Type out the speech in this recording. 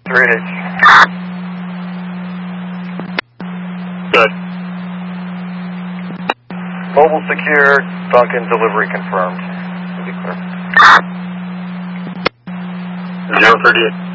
3H. Good. Mobile secure, Duncan delivery confirmed. 038.